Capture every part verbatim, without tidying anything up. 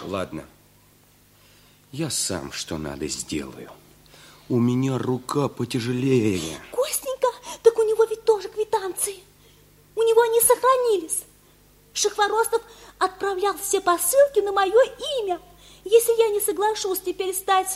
Ладно. Я сам что надо сделаю. У меня рука потяжелее. Костенька, так у него ведь тоже квитанции. У него они сохранились. Шахворостов отправлял все посылки на мое имя. Если я не соглашусь теперь стать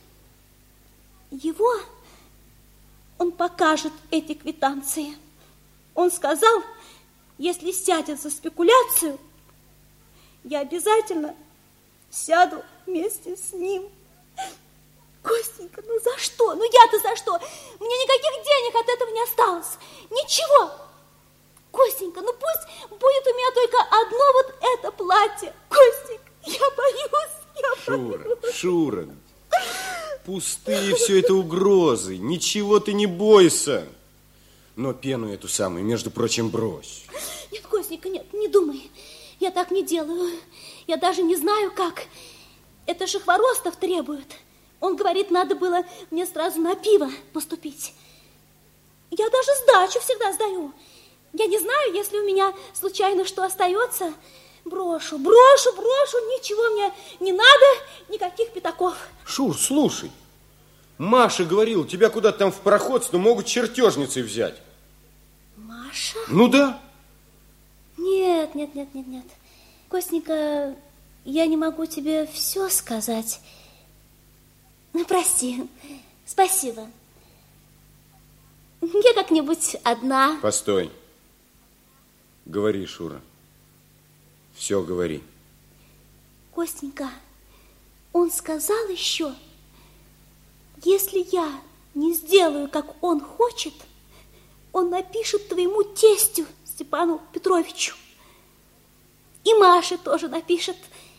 его, он покажет эти квитанции. Он сказал, если сядет за спекуляцию, я обязательно сяду вместе с ним. Костенька, ну за что? Ну я-то за что? Мне никаких денег от этого не осталось. Ничего. Костенька, ну пусть будет у меня только одно вот это платье. Костенька, я боюсь, я Шура, боюсь. Шура, пустые все это угрозы. Ничего ты не бойся. Но пену эту самую, между прочим, брось. Нет, Костенька, нет, не думай. Я так не делаю. Я даже не знаю, как. Это Шахворостов требует. Он говорит, надо было мне сразу на пиво поступить. Я даже сдачу всегда сдаю. Я не знаю, если у меня случайно что остается, брошу, брошу, брошу, ничего мне не надо, никаких пятаков. Шур, слушай, Маша говорила, тебя куда-то там в пароходство могут чертежницей взять. Маша? Ну да. Нет, нет, нет, нет, нет. Костенька, я не могу тебе все сказать. Ну, прости, спасибо. Я как-нибудь одна. Постой. Говори, Шура. Все говори. Костенька, он сказал еще, если я не сделаю, как он хочет, он напишет твоему тестю Степану Петровичу. И Маше тоже напишет,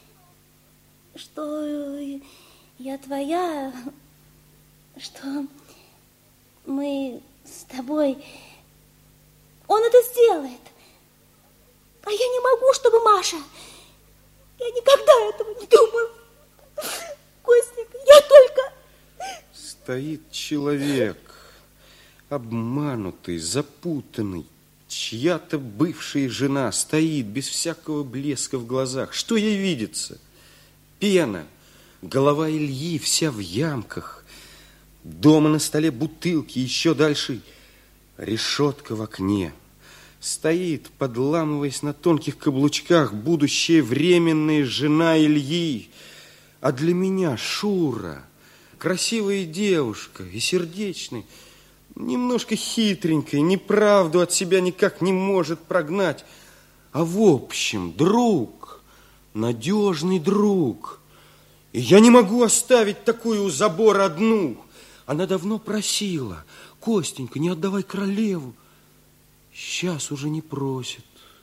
что я твоя, что мы с тобой... Он это сделает. А я не могу, чтобы Маша... Я никогда этого не думала. Костенька, я только... Стоит человек, обманутый, запутанный. Чья-то бывшая жена стоит без всякого блеска в глазах. Что ей видится? Пена. Голова Ильи вся в ямках. Дома на столе бутылки, еще дальше решетка в окне. Стоит, подламываясь на тонких каблучках, будущая временная жена Ильи. А для меня Шура, красивая девушка и сердечная, немножко хитренькая, неправду от себя никак не может прогнать. А в общем, друг, надежный друг. И я не могу оставить такую у забора одну. Она давно просила: Костенька, не отдавай королеву. Сейчас уже не просит.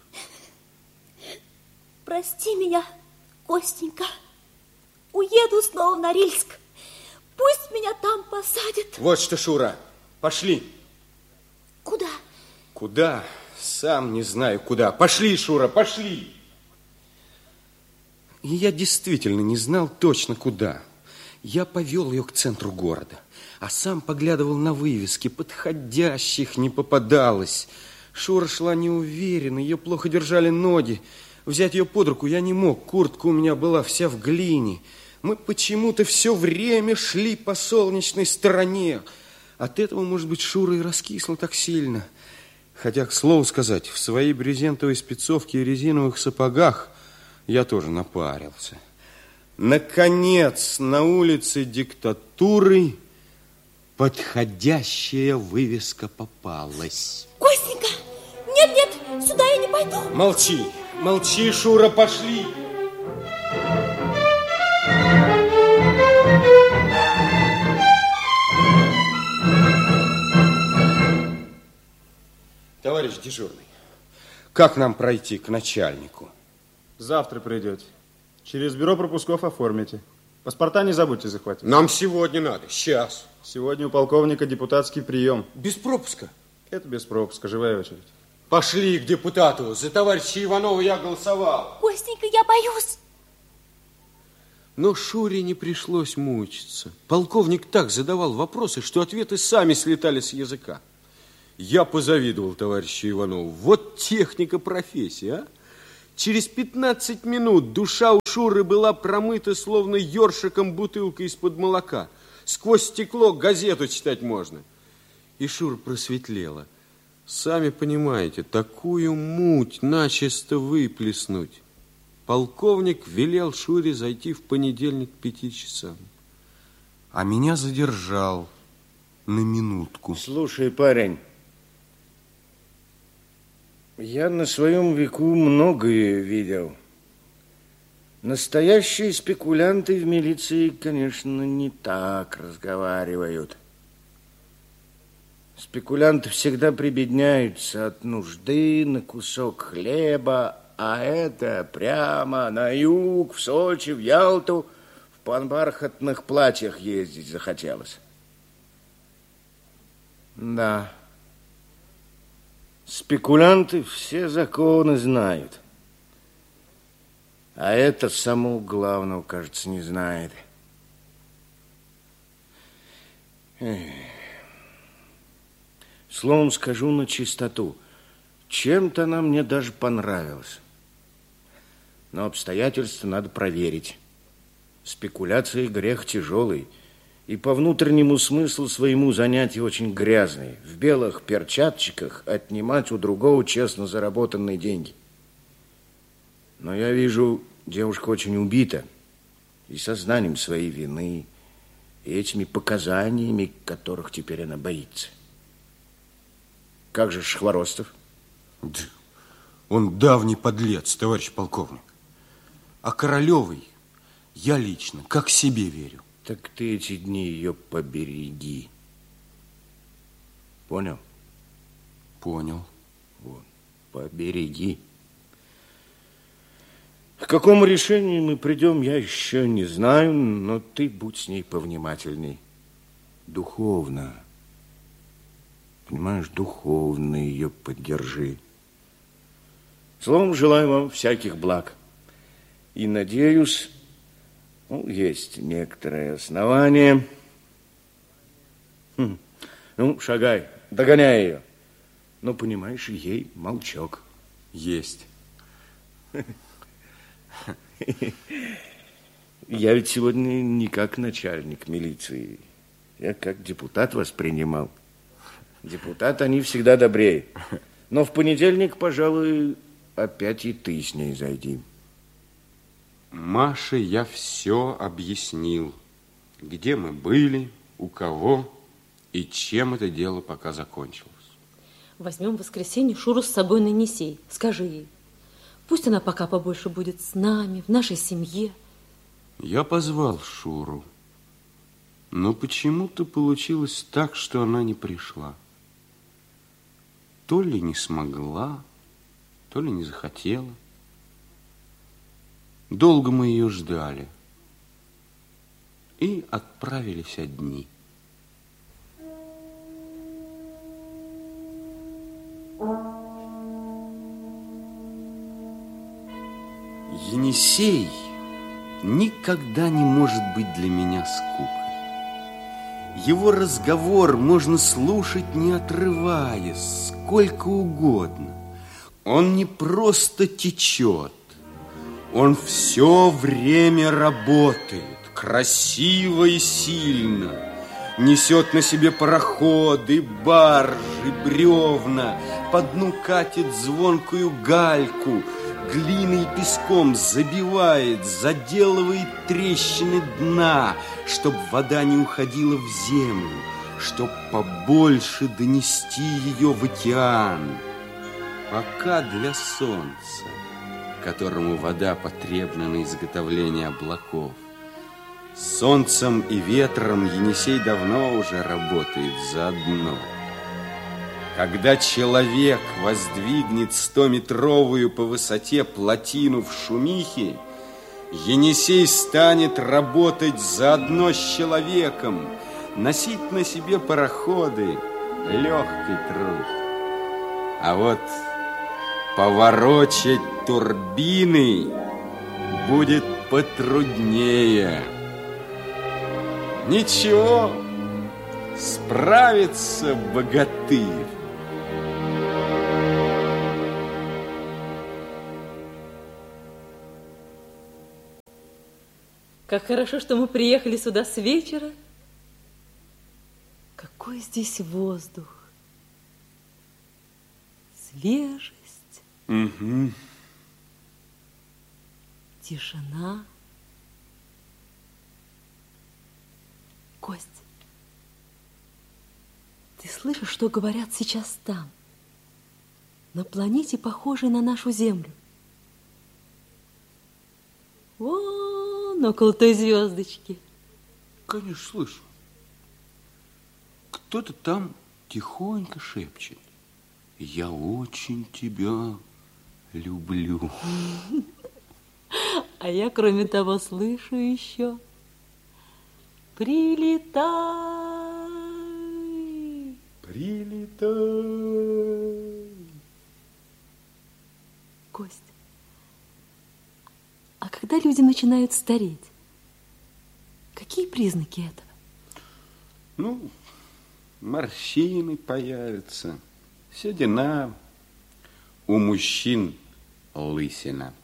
Прости меня, Костенька. Уеду снова в Норильск. Пусть меня там посадят. Вот что, Шура, пошли. Куда? Куда? Сам не знаю куда. Пошли, Шура, пошли. И я действительно не знал точно куда. Я повел ее к центру города, а сам поглядывал на вывески. Подходящих не попадалось. Шура шла неуверенно, ее плохо держали ноги. Взять ее под руку я не мог, куртка у меня была вся в глине. Мы почему-то все время шли по солнечной стороне. От этого, может быть, Шура и раскисла так сильно. Хотя, к слову сказать, в своей брезентовой спецовке и резиновых сапогах я тоже напарился. Наконец, на улице Диктатуры подходящая вывеска попалась. Костенька, нет, нет, сюда я не пойду. Молчи, молчи, Шура, пошли. Товарищ дежурный, как нам пройти к начальнику? Завтра придете. Через бюро пропусков оформите. Паспорта не забудьте захватить. Нам сегодня надо, сейчас. Сегодня у полковника депутатский прием. Без пропуска? Это без пропуска, живая очередь. Пошли к депутату. За товарища Иванова я голосовал. Костенька, я боюсь. Но Шуре не пришлось мучиться. Полковник так задавал вопросы, что ответы сами слетали с языка. Я позавидовал товарищу Иванову. Вот техника профессии, а? Через пятнадцать минут душа у Шуры была промыта, словно ёршиком бутылка из-под молока. Сквозь стекло газету читать можно. И Шура просветлела. Сами понимаете, такую муть начисто выплеснуть. Полковник велел Шуре зайти в понедельник к пяти часам. А меня задержал на минутку. Слушай, парень, я на своем веку многое видел. Настоящие спекулянты в милиции, конечно, не так разговаривают. Спекулянты всегда прибедняются от нужды на кусок хлеба, а это прямо на юг, в Сочи, в Ялту, в панбархатных платьях ездить захотелось. Да. Спекулянты все законы знают. А это самого главного, кажется, не знает. Эх. Словом скажу на чистоту, чем-то она мне даже понравилась. Но обстоятельства надо проверить. Спекуляции грех тяжелый. И по внутреннему смыслу своему занятие очень грязное. В белых перчаточках отнимать у другого честно заработанные деньги. Но я вижу, девушка очень убита. И сознанием своей вины, и этими показаниями, которых теперь она боится. Как же Хворостов? Он давний подлец, товарищ полковник. А Королевой я лично как себе верю. Так ты эти дни ее побереги. Понял? Понял. Вот, побереги. К какому решению мы придем, я еще не знаю, но ты будь с ней повнимательней. Духовно. Понимаешь, духовно ее поддержи. Словом, желаю вам всяких благ. И надеюсь, ну, есть некоторые основания. Хм. Ну, шагай, догоняй ее. Ну, понимаешь, ей молчок. Есть. Я ведь сегодня не как начальник милиции. Я как депутат воспринимал. Депутаты, они всегда добрее. Но в понедельник, пожалуй, опять и ты с ней зайди. Маше я все объяснил. Где мы были, у кого и чем это дело пока закончилось. Возьмем в воскресенье Шуру с собой на Енисей. Скажи ей. Пусть она пока побольше будет с нами, в нашей семье. Я позвал Шуру. Но почему-то получилось так, что она не пришла. То ли не смогла, то ли не захотела. Долго мы ее ждали и отправились одни. Енисей никогда не может быть для меня скукой. Его разговор можно слушать, не отрываясь, сколько угодно. Он не просто течет, он все время работает, красиво и сильно. Несет на себе пароходы, баржи, бревна, по дну катит звонкую гальку, глиной и песком забивает, заделывает трещины дна, чтоб вода не уходила в землю, чтоб побольше донести ее в океан. Пока для солнца, которому вода потребна на изготовление облаков. Солнцем и ветром Енисей давно уже работает заодно. Когда человек воздвигнет стометровую по высоте плотину в Шумихе, Енисей станет работать заодно с человеком, носить на себе пароходы — легкий труд. А вот поворочать турбины будет потруднее. Ничего, справится богатырь. Как хорошо, что мы приехали сюда с вечера. Какой здесь воздух. Свежесть. Угу. Тишина. Кость, ты слышишь, что говорят сейчас там, на планете, похожей на нашу Землю? Вон, около той звездочки. Конечно, слышу. Кто-то там тихонько шепчет: я очень тебя люблю. А я, кроме того, слышу еще: прилетай. Прилетай. Кость, а когда люди начинают стареть, какие признаки этого? Ну, морщины появятся, седина, у мужчин лысина.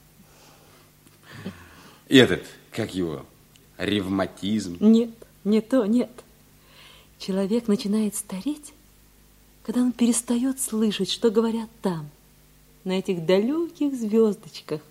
И этот, как его, ревматизм. Нет, не то, нет. Человек начинает стареть, когда он перестает слышать, что говорят там, на этих далеких звездочках.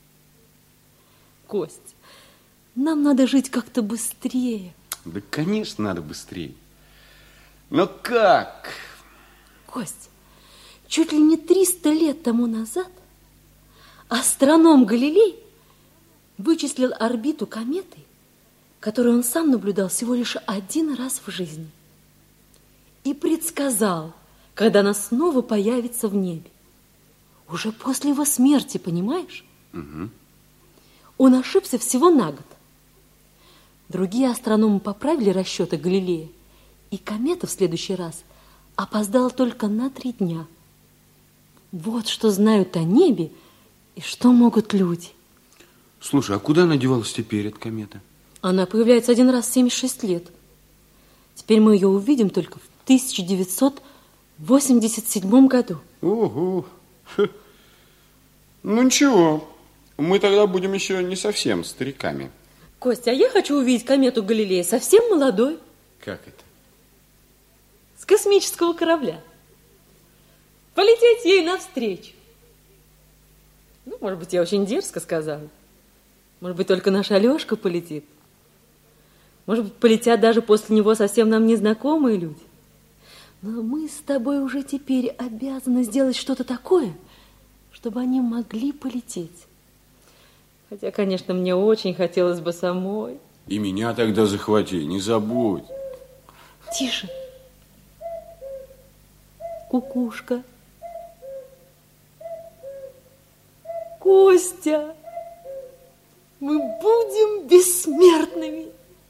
Кость, нам надо жить как-то быстрее. Да, конечно, надо быстрее. Но как? Кость, чуть ли не триста лет тому назад астроном Галилей вычислил орбиту кометы, которую он сам наблюдал всего лишь один раз в жизни, и предсказал, когда она снова появится в небе. Уже после его смерти, понимаешь? Угу. Он ошибся всего на год. Другие астрономы поправили расчеты Галилея, и комета в следующий раз опоздала только на три дня. Вот что знают о небе и что могут люди. Слушай, а куда она девалась теперь, эта комета? Она появляется один раз в семьдесят шесть лет. Теперь мы ее увидим только в тысяча девятьсот восемьдесят седьмом году. Ого! Ну ничего, мы тогда будем еще не совсем стариками. Костя, а я хочу увидеть комету Галилея совсем молодой. Как это? С космического корабля. Полететь ей навстречу. Ну, может быть, я очень дерзко сказала. Может быть, только наш Алешка полетит. Может быть, полетят даже после него совсем нам незнакомые люди. Но мы с тобой уже теперь обязаны сделать что-то такое, чтобы они могли полететь. Хотя, конечно, мне очень хотелось бы самой. И меня тогда захвати, не забудь. Тише. Кукушка. Костя, мы будем бессмертными.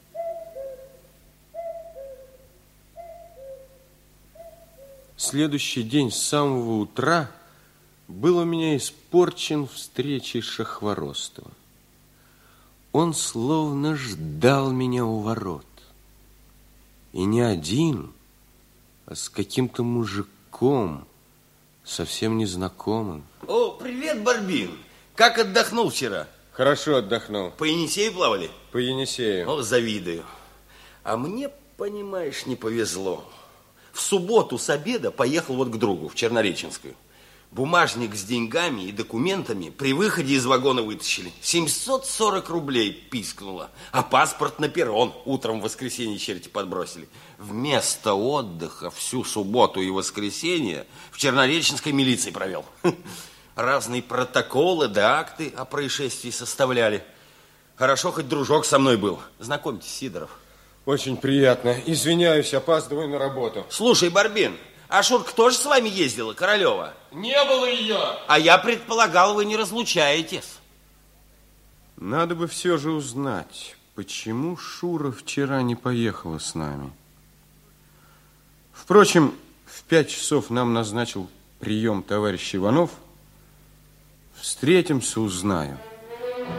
Следующий день с самого утра был у меня испорчен встречей с Шахворостовым. Он словно ждал меня у ворот. И не один, а с каким-то мужиком, совсем незнакомым. О, привет, Барбин. Как отдохнул вчера? Хорошо отдохнул. По Енисею плавали? По Енисею. О, завидую. А мне, понимаешь, не повезло. В субботу с обеда поехал вот к другу в Чернореченскую. Бумажник с деньгами и документами при выходе из вагона вытащили. семьсот сорок рублей пискнуло. А паспорт на перрон утром в воскресенье черти подбросили. Вместо отдыха всю субботу и воскресенье в Чернореченской милиции провел. Разные протоколы да акты о происшествии составляли. Хорошо, хоть дружок со мной был. Знакомьтесь, Сидоров. Очень приятно. Извиняюсь, опаздываю на работу. Слушай, Барбин, а Шурка тоже с вами ездила, Королева? Не было ее. А я предполагал, вы не разлучаетесь. Надо бы все же узнать, почему Шура вчера не поехала с нами. Впрочем, в пять часов нам назначил прием товарищ Иванов. Встретимся, узнаю.